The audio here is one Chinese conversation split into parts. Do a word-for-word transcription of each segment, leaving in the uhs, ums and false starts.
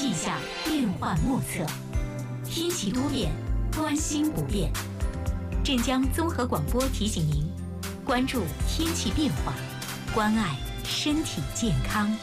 气象变幻莫测，天气多变，关心不变。镇江综合广播提醒您，关注天气变化，关爱身体健康。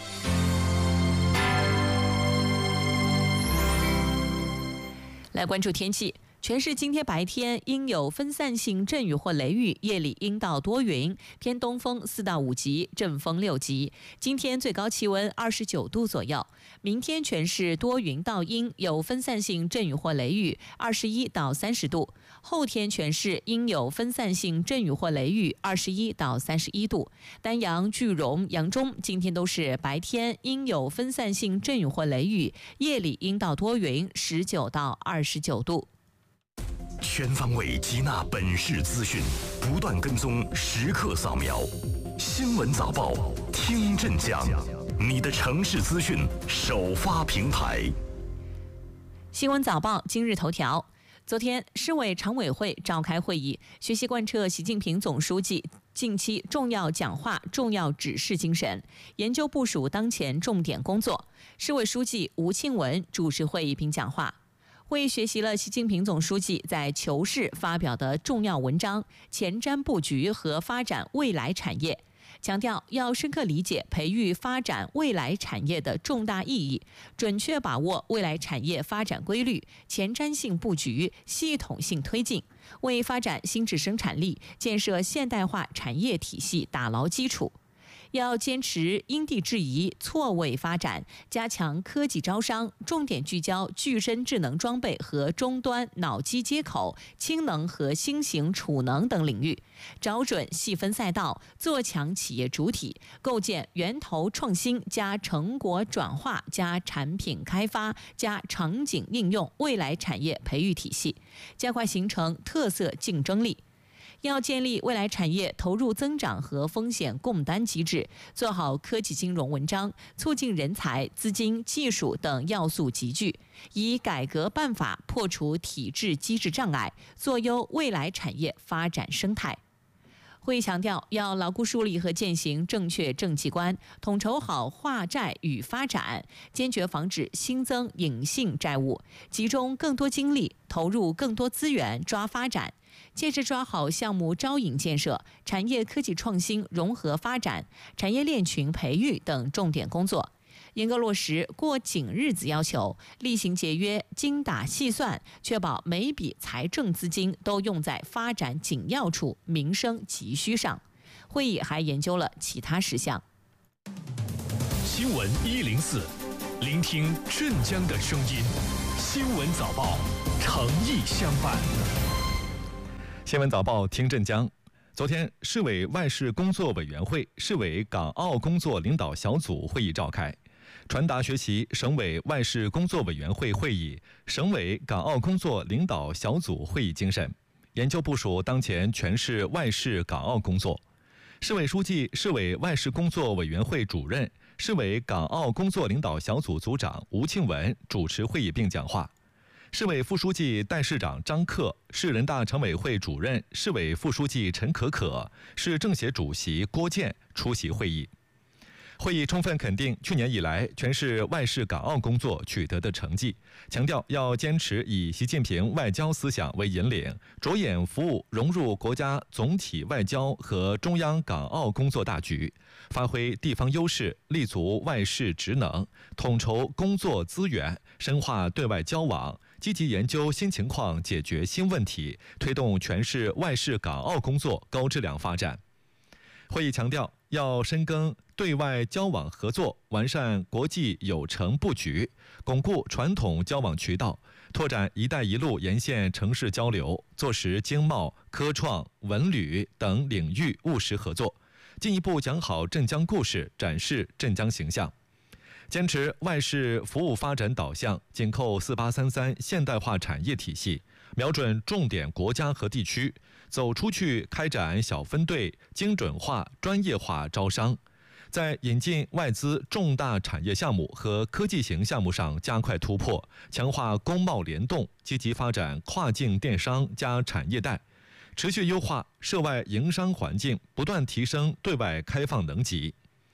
来关注天气。全市今天白天应有分散性阵雨或雷雨，夜里阴到多云，偏东风四到五级，阵风六级。今天最高气温二十九度左右。明天全市多云到阴，有分散性阵雨或雷雨，二十一到三十度。后天全市应有分散性阵雨或雷雨，二十一到三十一度。丹阳、句容、扬中今天都是白天应有分散性阵雨或雷雨，夜里阴到多云，十九到二十九度。 全方位吸纳本市资讯，不断跟踪，时刻扫描。新闻早报，听镇江，你的城市资讯首发平台。 新闻早报今日头条。昨天，市委常委会召开会议，学习贯彻习近平总书记近期重要讲话、重要指示精神，研究部署当前重点工作。市委书记吴庆文主持会议并讲话。会议学习了习近平总书记在求是发表的重要文章，前瞻布局和发展未来产业，强调要深刻理解培育发展未来产业的重大意义，准确把握未来产业发展规律，前瞻性布局，系统性推进，为发展新质生产力、建设现代化产业体系打牢基础。要坚持因地制宜、错位发展，加强科技招商，重点聚焦具身智能装备和终端脑机接口、氢能和新型储能等领域，找准细分赛道，做强企业主体，构建源头创新加成果转化加产品开发加场景应用未来产业培育体系，加快形成特色竞争力。要建立未来产业投入增长和风险共担机制，做好科技金融文章，促进人才、资金、技术等要素集聚，以改革办法破除体制机制障碍，做优未来产业发展生态。会议强调，要牢固树立和践行正确政绩观，统筹好化债与发展，坚决防止新增隐性债务，集中更多精力，投入更多资源抓发展，切实抓好项目招引建设、产业科技创新融合发展、产业链群培育等重点工作。严格落实过紧日子要求，厉行节约，精打细算，确保每笔财政资金都用在发展紧要处、民生急需上。会议还研究了其他事项。 新闻一零四，聆听镇江的声音。新闻早报，诚意相伴。 新闻早报听镇江。昨天，市委外事工作委员会、市委港澳工作领导小组会议召开，传达学习省委外事工作委员会会议、省委港澳工作领导小组会议精神，研究部署当前全市外事港澳工作。市委书记、市委外事工作委员会主任、市委港澳工作领导小组组长吴庆文主持会议并讲话。市委副书记、代市长张克，市人大常委会主任、市委副书记陈可可，市政协主席郭健出席会议。会议充分肯定去年以来全市外事港澳工作取得的成绩，强调要坚持以习近平外交思想为引领，着眼服务融入国家总体外交和中央港澳工作大局，发挥地方优势，立足外事职能，统筹工作资源，深化对外交往，积极研究新情况，解决新问题，推动全市外事港澳工作高质量发展。会议强调，要深耕对外交往合作，完善国际有成布局，巩固传统交往渠道，拓展“一带一路”沿线城市交流，做实经贸、科创、文旅等领域务实合作，进一步讲好镇江故事，展示镇江形象。坚持外事服务发展导向，紧扣四八三三现代化产业体系，瞄准重点国家和地区，走出去开展小分队、精准化、专业化招商，在引进外资重大产业项目和科技型项目上加快突破，强化工贸联动，积极发展跨境电商加产业带，持续优化涉外营商环境，不断提升对外开放能级。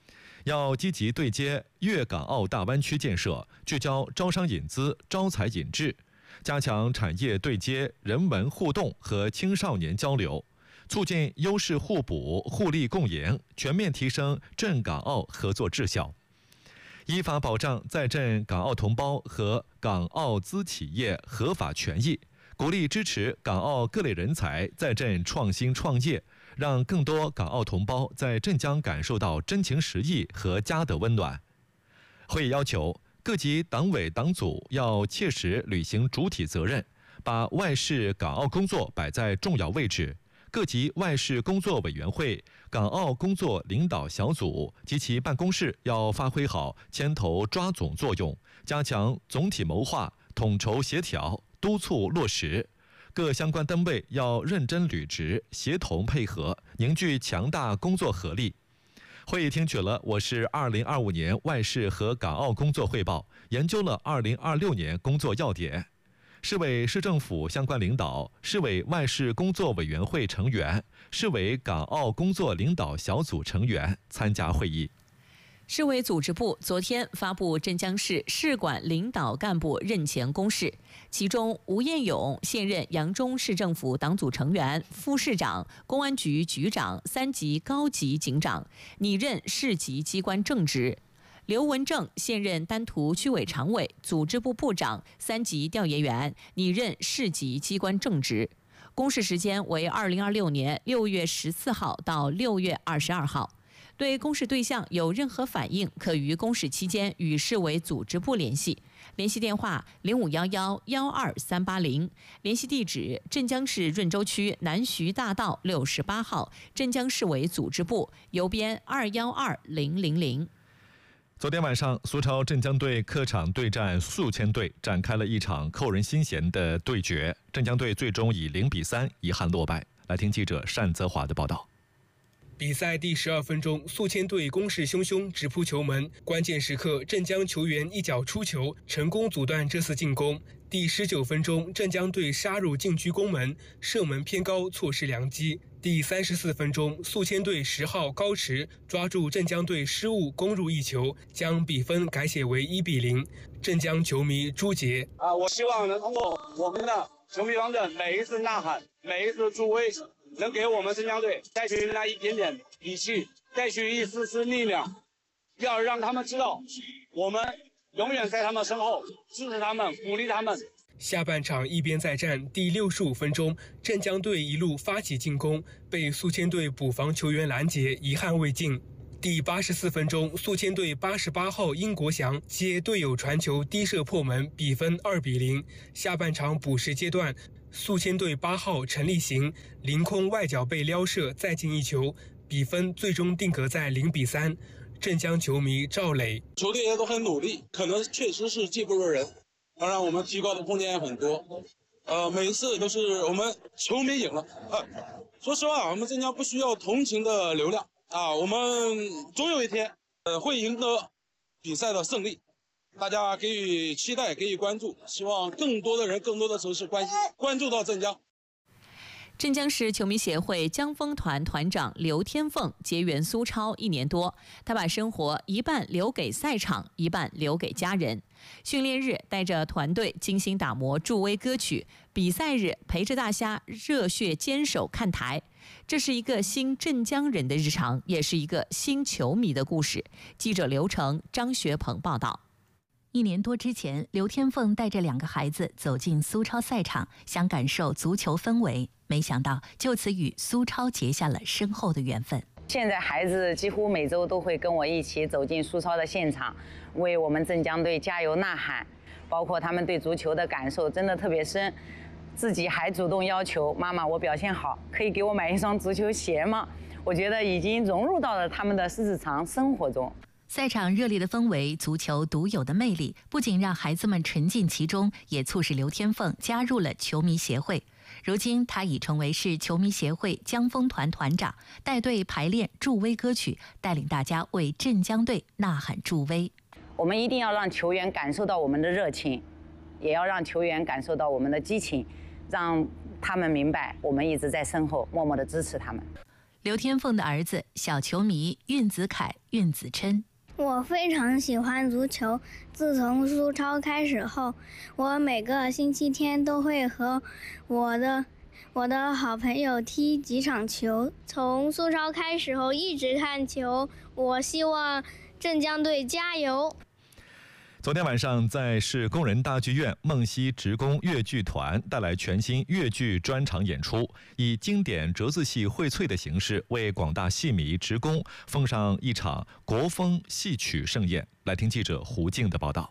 要积极对接粤港澳大湾区建设，聚焦招商引资、招才引智，加强产业对接、人文互动和青少年交流，促进优势互补、互利共赢，全面提升镇港澳合作质效，依法保障在镇港澳同胞和港澳资企业合法权益，鼓励支持港澳各类人才在镇创新创业，让更多港澳同胞在镇江感受到真情实意和家的温暖。会议要求各级党委党组要切实履行主体责任，把外事港澳工作摆在重要位置。各级外事工作委员会、港澳工作领导小组及其办公室要发挥好牵头抓总作用，加强总体谋划、统筹协调、督促落实。各相关单位要认真履职，协同配合，凝聚强大工作合力。会议听取了我市二零二五年外事和港澳工作汇报，研究了二零二六年工作要点。市委市政府相关领导、市委外事工作委员会成员、市委港澳工作领导小组成员参加会议。 市委组织部昨天发布镇江市市管领导干部任前公示，其中吴彦勇现任扬中市政府党组成员、副市长、公安局局长三级高级警长，拟任市级机关正职。刘文正现任丹徒区委常委、组织部部长、三级调研员，拟任市级机关正职。公示时间为二零二六年六月十四号到六月二十二号。对公示对象有任何反映，可于公示期间与市委组织部联系。联系电话零五幺幺幺二三八零，联系地址镇江市润州区南徐大道六十八号，镇江市委组织部，邮编二幺二零零零。 昨天晚上，苏超镇江队客场对战宿迁队，展开了一场扣人心弦的对决。镇江队最终以零比三遗憾落败。来听记者单泽华的报道。 比赛第十二分钟，宿迁队攻势汹汹，直扑球门。关键时刻，镇江球员一脚出球，成功阻断这次进攻。第十九分钟，镇江队杀入禁区攻门，射门偏高，错失良机。第三十四分钟，宿迁队十号高驰抓住镇江队失误，攻入一球，将比分改写为一比零。镇江球迷朱杰啊，我希望能通过我们的球迷方阵每一次呐喊，每一次助威，能给我们镇江队带去那一点点底气，带去一丝丝力量，要让他们知道我们永远在他们身后，支持他们，鼓励他们。 下半场一边再战，第六十五分钟，镇江队一路发起进攻，被宿迁队补防球员拦截，遗憾未进。第八十四分钟，宿迁队八十八号殷国祥接队友传球低射破门，比分二比零。下半场补时阶段，宿迁队八号陈立行凌空外脚背撩射再进一球，比分最终定格在零比三。镇江球迷赵磊： 球队也都很努力，可能确实是技不如人，当然我们提高的空间也很多。呃，每次都是我们球迷赢了。啊，说实话，我们镇江不需要同情的流量啊，我们总有一天呃会赢得比赛的胜利。大家给予期待，给予关注，希望更多的人、更多的城市关心、关注到镇江。 镇江市球迷协会江风团团长刘天凤结缘苏超一年多，他把生活一半留给赛场，一半留给家人。训练日带着团队精心打磨助威歌曲，比赛日陪着大家热血坚守看台。这是一个新镇江人的日常，也是一个新球迷的故事。记者刘成、张学鹏报道。 一年多之前，刘天凤带着两个孩子走进苏超赛场，想感受足球氛围，没想到就此与苏超结下了深厚的缘分。 现在孩子几乎每周都会跟我一起走进苏超的现场，为我们镇江队加油呐喊，包括他们对足球的感受真的特别深，自己还主动要求妈妈，我表现好，可以给我买一双足球鞋吗？我觉得已经融入到了他们的日常生活中。 赛场热烈的氛围，足球独有的魅力，不仅让孩子们沉浸其中，也促使刘天凤加入了球迷协会。如今，他已成为市球迷协会江风团团长，带队排练助威歌曲，带领大家为镇江队呐喊助威。 我们一定要让球员感受到我们的热情，也要让球员感受到我们的激情，让他们明白我们一直在身后默默地支持他们。 刘天凤的儿子小球迷运子凯、运子琛。 我非常喜欢足球。自从苏超开始后，我每个星期天都会和我的我的好朋友踢几场球。从苏超开始后一直看球，我希望镇江队加油。 昨天晚上，在市工人大剧院，梦溪职工越剧团带来全新越剧专场演出，以经典折子戏荟萃的形式，为广大戏迷职工奉上一场国风戏曲盛宴。来听记者胡静的报道。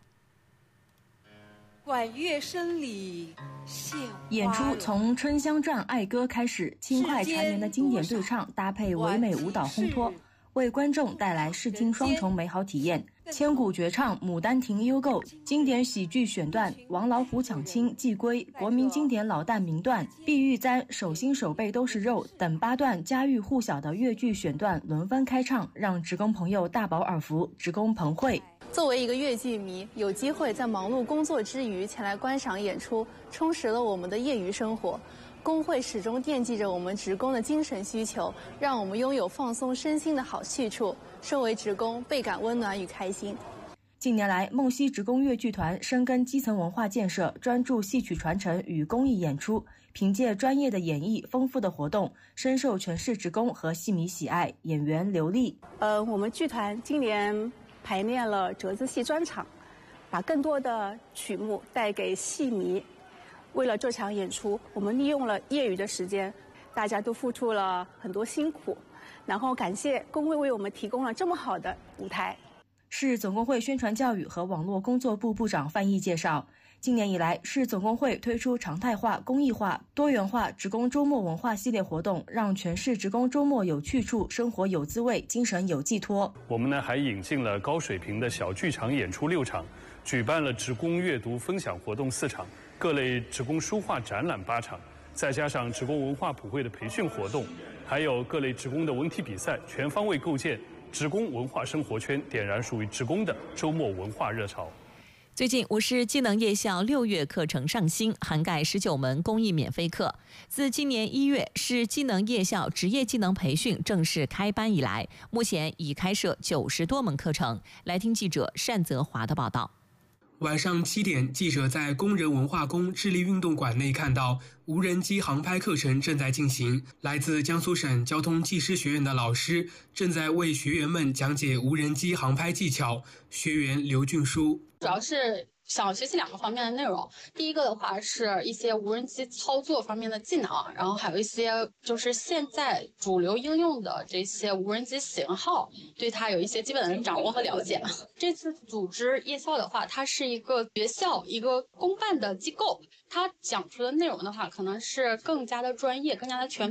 管乐声里谢演出从《春香传》爱歌开始，轻快缠绵的经典对唱搭配唯美舞蹈烘托，为观众带来视听双重美好体验。千古绝唱《牡丹亭》幽构，经典喜剧选段王老虎抢亲、祭龟，国民经典老旦名段碧玉簪、手心手背都是肉等八段家喻户晓的越剧选段轮番开唱，让职工朋友大饱耳福，职工朋会。 作为一个越剧迷，有机会在忙碌工作之余前来观赏演出，充实了我们的业余生活。工会始终惦记着我们职工的精神需求，让我们拥有放松身心的好去处。身为职工，倍感温暖与开心。 近年来，梦溪职工越剧团深耕基层文化建设，专注戏曲传承与公益演出，凭借专业的演绎、丰富的活动，深受全市职工和戏迷喜爱，演员流利。 呃，我们剧团今年排练了折子戏专场，把更多的曲目带给戏迷。为了这场演出，我们利用了业余的时间，大家都付出了很多辛苦，然后感谢工会为我们提供了这么好的舞台。 市总工会宣传教育和网络工作部部长范毅介绍，今年以来，市总工会推出常态化、公益化、多元化职工周末文化系列活动，让全市职工周末有去处，生活有滋味，精神有寄托。 我们呢还引进了高水平的小剧场演出六场，举办了职工阅读分享活动四场，各类职工书画展览八场，再加上职工文化普惠的培训活动，还有各类职工的文体比赛，全方位构建职工文化生活圈，点燃属于职工的周末文化热潮。 最近，无师技能夜校六月课程上新，涵盖十九门公益免费课。自今年一月市技能夜校职业技能培训正式开班以来，目前已开设九十多门课程。来听记者单泽华的报道。 晚上七点，记者在工人文化宫智力运动馆内看到无人机航拍课程正在进行。来自江苏省交通技师学院的老师正在为学员们讲解无人机航拍技巧。学员刘俊书主要是想学习两个方面的内容，第一个的话是一些无人机操作方面的技能，然后还有一些就是现在主流应用的这些无人机型号，对它有一些基本的掌握和了解。这次组织夜校的话，它是一个学校一个公办的机构，它讲出的内容的话，可能是更加的专业，更加的全面。